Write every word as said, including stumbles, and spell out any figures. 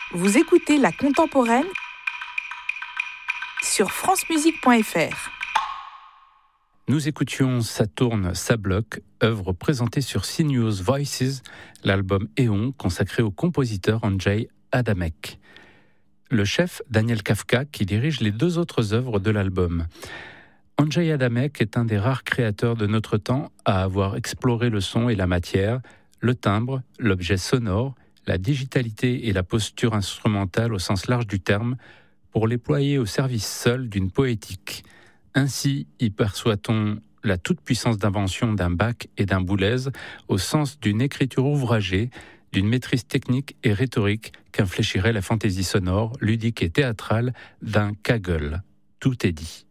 Vous écoutez La Contemporaine sur francemusique point f r. Nous écoutions Ça tourne, ça bloque, œuvre présentée sur Sinuous Voices, l'album Éon consacré au compositeur Andrzej Adamek. Le chef Daniel Kafka qui dirige les deux autres œuvres de l'album. Andrzej Adamek est un des rares créateurs de notre temps à avoir exploré le son et la matière, le timbre, l'objet sonore, la digitalité et la posture instrumentale au sens large du terme, pour les ployer au service seul d'une poétique. Ainsi y perçoit-on la toute-puissance d'invention d'un Bach et d'un Boulez au sens d'une écriture ouvragée, d'une maîtrise technique et rhétorique qu'infléchirait la fantaisie sonore, ludique et théâtrale d'un Kagel. Tout est dit.